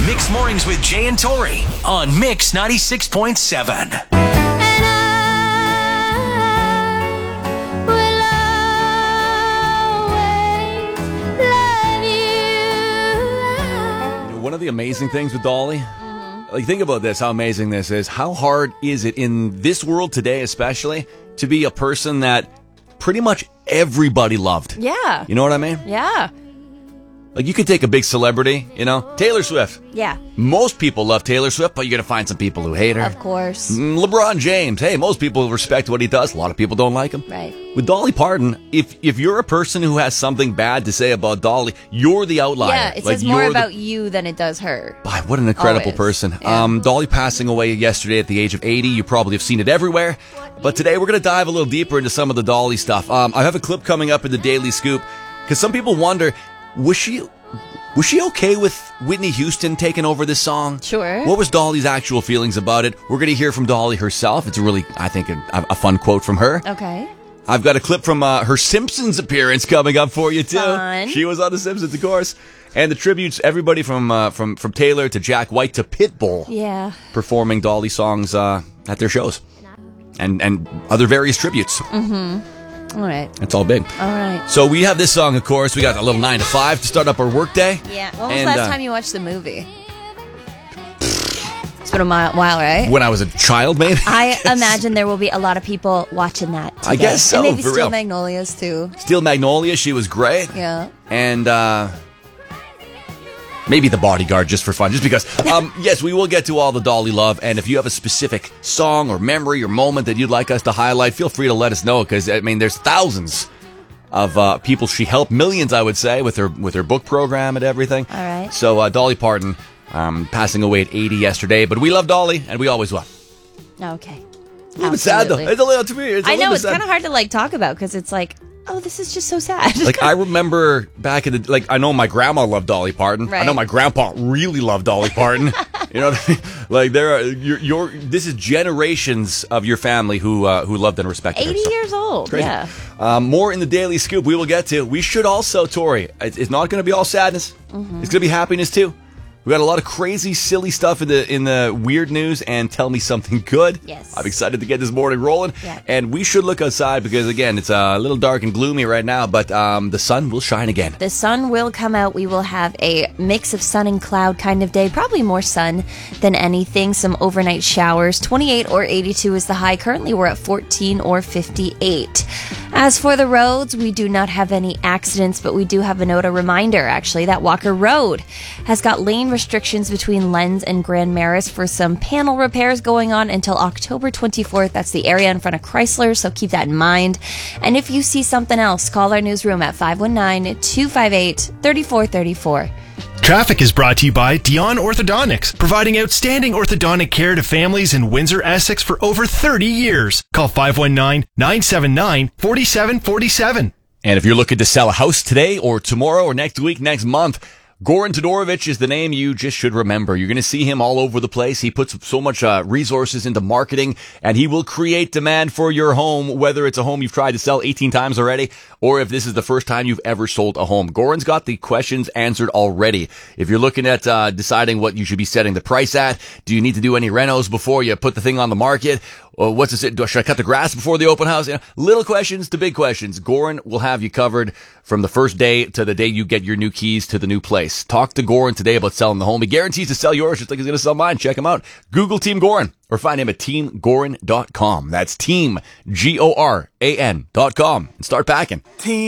Mixed Mornings with Jay and Tori on Mix 96.7. One of the amazing things with Dolly, like think about this, how amazing this is. How hard is it in this world today, especially, to be a person that pretty much everybody loved? Yeah. You know what I mean? Yeah. Like you could take a big celebrity, Taylor Swift. Yeah. Most people love Taylor Swift, but you're going to find some people who hate her. Of course. LeBron James. Hey, most people respect what he does. A lot of people don't like him. Right. With Dolly Parton, if you're a person who has something bad to say about Dolly, you're the outlier. Yeah, it says more about you than it does her. What an incredible Always. person. Yeah. Dolly passing away yesterday at the age of 80. You probably have seen it everywhere. But today we're going to dive a little deeper into some of the Dolly stuff. I have a clip coming up in the Daily Scoop because some people wonder, was she okay with Whitney Houston taking over this song? Sure. What was Dolly's actual feelings about it? We're going to hear from Dolly herself. It's a really, I think, a fun quote from her. Okay. I've got a clip from her Simpsons appearance coming up for you, too. Fun. She was on The Simpsons, of course. And the tributes, everybody from Taylor to Jack White to Pitbull. Yeah. Performing Dolly songs at their shows. And other various tributes. Mm-hmm. All right. It's all big. All right. So we have this song, of course. We got a little 9 to 5 to start up our workday. Yeah. When was the last time you watched the movie? It's been a while, right? When I was a child, maybe? I imagine there will be a lot of people watching that today. I guess so, And maybe for Steel real. Magnolias, too. Steel Magnolia, she was great. Yeah. And maybe The Bodyguard, just for fun. Just because, yes, we will get to all the Dolly love. And if you have a specific song or memory or moment that you'd like us to highlight, feel free to let us know. Because, there's thousands of people she helped. Millions, I would say, with her book program and everything. All right. So Dolly Parton passing away at 80 yesterday. But we love Dolly, and we always will. Okay. A little bit sad, though. It's a little, to me, I know, it's kind of hard to, talk about because it's like, oh, this is just so sad. I remember back in the, I know my grandma loved Dolly Parton. Right. I know my grandpa really loved Dolly Parton. You know what I mean? Like, there are, this is generations of your family who loved and respected her. 80 years old. Crazy. Yeah. More in the Daily Scoop we will get to. We should also, Tori, it's not going to be all sadness. Mm-hmm. It's going to be happiness, too. We got a lot of crazy, silly stuff in the weird news and tell me something good. Yes. I'm excited to get this morning rolling. Yeah. And we should look outside because, again, it's a little dark and gloomy right now, but the sun will shine again. The sun will come out. We will have a mix of sun and cloud kind of day. Probably more sun than anything. Some overnight showers. 28 or 82 is the high. Currently, we're at 14 or 58. As for the roads, we do not have any accidents, but we do have a reminder, actually, that Walker Road has got lane restrictions between Lens and Grand Maris for some panel repairs going on until October 24th. That's the area in front of Chrysler, so keep that in mind. And if you see something else, call our newsroom at 519-258-3434. Traffic is brought to you by Dion Orthodontics, providing outstanding orthodontic care to families in Windsor, Essex for over 30 years. Call 519-979-4747. And if you're looking to sell a house today or tomorrow or next week, next month, Goran Todorovic is the name you just should remember. You're going to see him all over the place. He puts so much resources into marketing, and he will create demand for your home, whether it's a home you've tried to sell 18 times already, or if this is the first time you've ever sold a home. Goran's got the questions answered already. If you're looking at deciding what you should be setting the price at, do you need to do any renos before you put the thing on the market? Or should I cut the grass before the open house? Little questions to big questions. Goran will have you covered from the first day to the day you get your new keys to the new place. Talk to Goran today about selling the home. He guarantees to sell yours just like he's going to sell mine. Check him out. Google Team Goran or find him at teamgoran.com. That's team, Goran.com, and start packing. Team